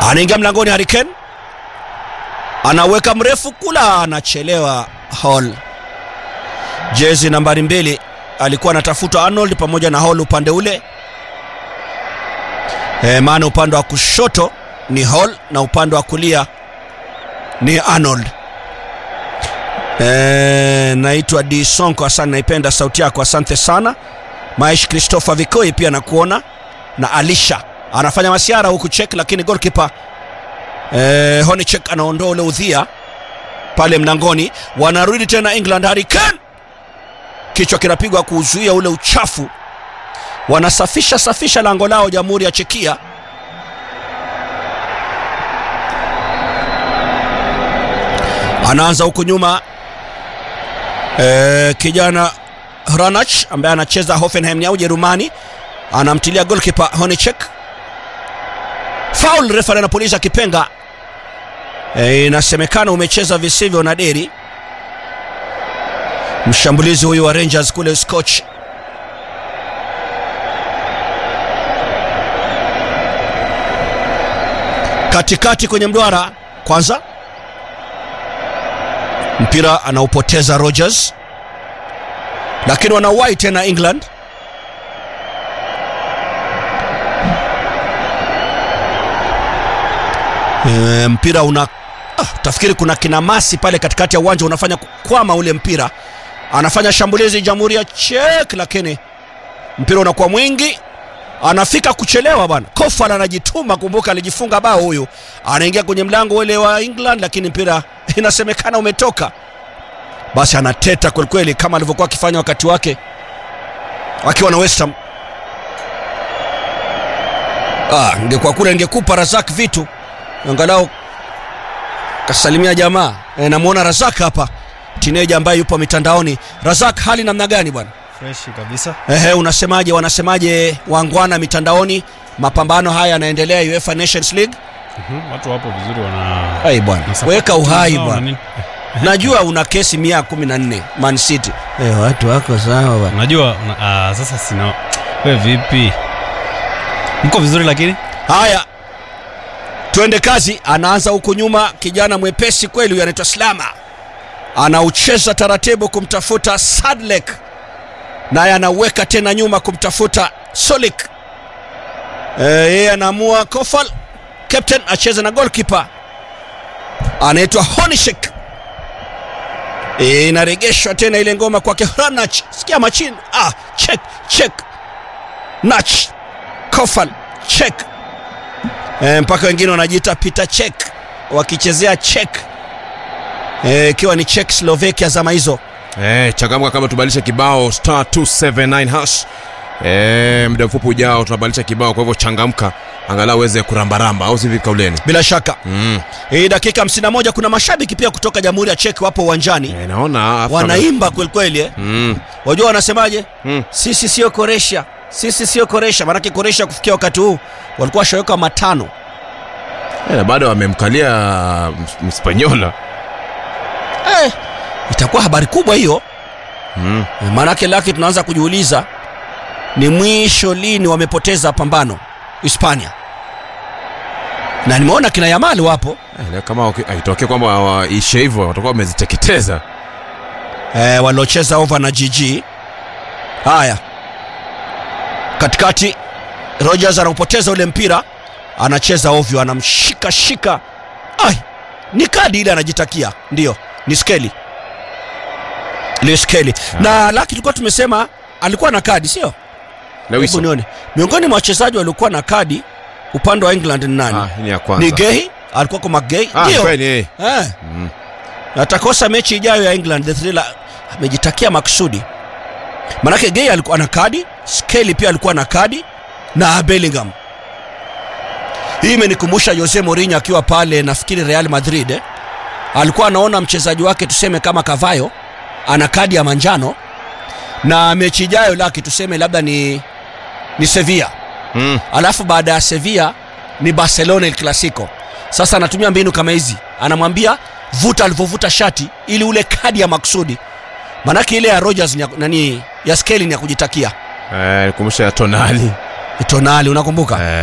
Anaingia mlangoni Harry Kane. Anaweka mrefu kula, anachelewa Hall. Jezi nambari 2 alikuwa anatafuta Arnold pamoja na Hall upande ule. Maana upande wa kushoto ni Hall na upande wa kulia ni Arnold. Naitwa D Sonko, asante, naipenda sauti yako, asante sana. Maish Christopher Vikoi pia nakuona, na Alisha anafanya masiara huku check, lakini goalkeeper Honeycheck anaondoa ule udhia pale mlangoni. Wanarudi tena England. Harry Kane, kichwa kinapigwa kuzuia ule uchafu. Wanasafisha lango lao Jamhuri ya Chekia. Anaanza huku nyuma kijana Hranach ambaye anacheza Hoffenheim ya Ujerumani, anamtilia goalkeeper Honeycheck. Foul, refa anapuliza kipenga. Inasemekana umecheza visivyo na Deri, mshambulizi huyu wa Rangers kule Scotch. Katikati kwenye mduara kwanza, mpira anaupoteza Rodgers, lakini wanawai tena England. Mpira una tafikiri kuna kinamasi pale katikati ya uwanja unafanya kukwama ule mpira. Anafanya shambulizi Jamhuri ya Czech, lakini mpira unakuwa mwingi, anafika kuchelewa bwana. Kofal anajituma, kumbuka alijifunga bao huyu. Anaingia kwenye mlango ule wa England, lakini mpira inasemekana umetoka. Basi anateta kweli kama alivyokuwa akifanya wakati wake akiwa na West Ham. Ingekuwa kule ingekupa Razak vitu, angalau kasalimia jamaa. Namuona Razak hapa, teenager ambaye yupo mitandaoni. Razak, hali namna gani bwana? Fresh kabisa. Unasemaje, wanasemaje wangwana mitandaoni? Mapambano haya yanaendelea UEFA Nations League. Watu wapo vizuri wana. Hai bwana, weka uhai bwana. Najua una kesi 114 Man City. Watu wako sawa bwana. Najua sasa sina. Wewe vipi? Mko vizuri lakini? Haya, twende kazi. Anaanza huko nyuma kijana mwepesi kweli, huyu anaitwa Slama. Anaucheza taratibu kumtafuta Sadlek, naye anaweka tena nyuma kumtafuta Solik. Yeye anaamua Kofal, captain, acheza na goalkeeper anaitwa Honeycheck. Inaregeshwa tena ile ngoma kwake Hranach. Sikia machine. Check. Nach. Kofal, check. Mpaka wengine wanajiita Peter Check wakichezea Czech, ikiwa ni Czech Slovakia zama hizo. Changamka kama tubadilisha kibao star 279 hash. Muda mfupi ujao tunabadilisha kibao, kwa hivyo changamka angalau uweze kurambaramba, au sivyo kauleni? Bila shaka. Dakika 51 kuna mashabiki pia kutoka Jamhuri ya Czech wapo uwanjani. Naona wanaimba kweli. Wajua wanasemaje? Sisi sio Croatia. Sisi sio Croatia. Maana Croatia kufikia wakati huu walikuwa washaweka 5. Bado wamemkalia Mspanyola. Itakuwa habari kubwa hiyo. Maana laki tunaanza kujiuliza ni mwisho lini wamepoteza pambano Hispania. Na nimeona kina Yamal wapo. Kama aitokee kwamba waishe hivyo watakuwa wameziteketeza. Walocheza over na GG. Haya, katikati Rodgers anaupoteza ule mpira, anacheza ovyo, anamshika. Ni kadi ile anajitakia. Ndio, ni Skelly. Na laki tulikuwa tumesema alikuwa na kadi, sio? Miongoni mwa wachezaji waliokuwa na kadi upande wa England ni nani? Ni Gay, alikuwa kwa McGay. Ndio. Atakosa mechi ijayo ya England. The Thriller amejitakia maksudi. Manake Gay alikuwa na kadi, Skelly pia alikuwa na kadi, na Bellingham. Hii imenikumbusha Jose Mourinho akiwa pale nafikiri Real Madrid. Alikuwa anaona mchezaji wake tuseme kama Cavallo ana kadi ya manjano, na mechi ijayo laki tuseme labda ni Sevilla. Alafu baada ya Sevilla ni Barcelona El Clasico. Sasa anatumia mbinu kama hizi, anamwambia vuta alivyovuta shati ili ule kadi ya maksudi. Manake ile ya Rodgers ya Skelly ni ya kujitakia. Kumbusha ya Tonali, unakumbuka?